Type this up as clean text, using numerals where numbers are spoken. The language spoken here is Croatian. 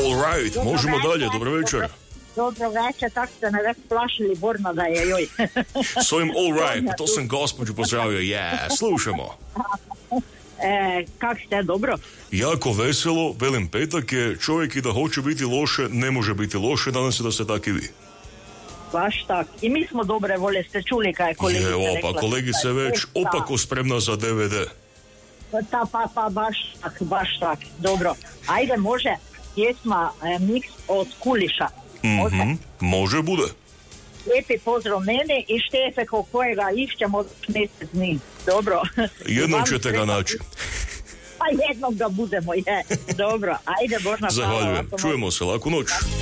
All right, možemo dalje, dobro večer. Dobro večer, tako ste me već plašili, Borna da je joj. S ovim all right, pa to sam gospođu pozdravio, slušamo. Kak ste, dobro? Jako veselo, velim, petak je, čovjek i da hoće biti loše, ne može biti loše, nadam se da ste tak i vi. Baš tak. I mi smo dobre volje, ste čuli kaj je kolegica rekla. Pa kolegica je već opako spremna za DVD. Pa baš tak, dobro. Ajde, može pjesma Miks od Kuliša. Može, bude. Lijepi pozdrav mene i Štefe kojega išćemo mjesec dni. Dobro. Jednom ćete ga naći. Pa jednom ga budemo, Dobro, ajde, Božna hvala. Zahvaljujem. Čujemo se, laku noć.